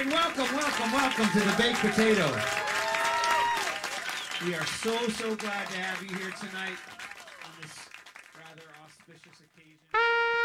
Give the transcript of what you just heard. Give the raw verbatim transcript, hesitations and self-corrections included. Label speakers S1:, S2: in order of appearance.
S1: right, welcome, welcome, welcome to the Baked Potato. We are so, so glad to have you here tonight on this rather auspicious occasion.